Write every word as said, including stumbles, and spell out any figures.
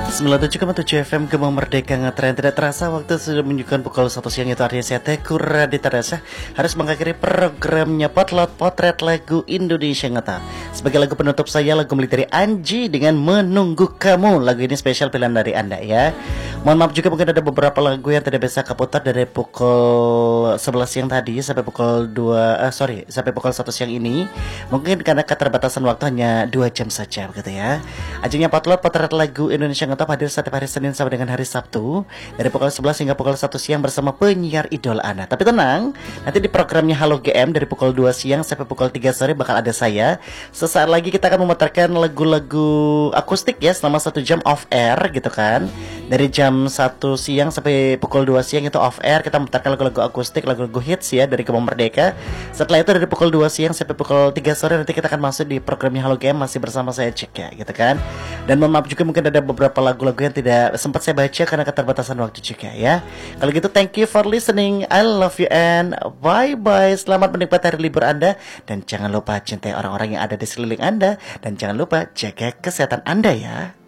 sembilan puluh tujuh koma tujuh F M Gemang Merdeka ngetren. Tidak terasa waktu sudah menunjukkan pukul satu siang. Itu artinya saya Teguh Raditya Dasa harus mengakhiri programnya Potlot Potret Lagu Indonesia Ngeta. Sebagai lagu penutup saya, lagu milik dari Anji dengan Menunggu Kamu. Lagu ini spesial pilihan dari Anda ya. Mohon maaf juga mungkin ada beberapa lagu yang tidak bisa keputar dari pukul sebelas siang tadi sampai pukul dua eh, sorry sampai pukul satu siang ini. Mungkin karena keterbatasan waktu hanya dua jam saja begitu ya. Ajangnya Potlot Potret Lagu Indonesia Ngeta hadir setiap hari Senin sampai dengan hari Sabtu dari pukul sebelas hingga pukul satu siang bersama penyiar idola Anda. Tapi tenang, nanti di programnya Halo G M dari pukul dua siang sampai pukul tiga sore bakal ada saya. Sesaat lagi kita akan memutarkan lagu-lagu akustik ya selama satu jam off air gitu kan. Dari jam satu siang sampai pukul dua siang itu off air, kita memutarkan lagu-lagu akustik, lagu-lagu hits ya dari Gemang Merdeka. Setelah itu dari pukul dua siang sampai pukul tiga sore nanti kita akan masuk di programnya Halo G M masih bersama saya Cek ya gitu kan. Dan mohon maaf juga mungkin ada beberapa lagu-lagu yang tidak sempat saya baca karena keterbatasan waktu juga ya. Kalau gitu thank you for listening, I love you and bye bye. Selamat menikmati hari libur Anda dan jangan lupa cintai orang-orang yang ada di sekeliling Anda dan jangan lupa jaga kesehatan Anda ya.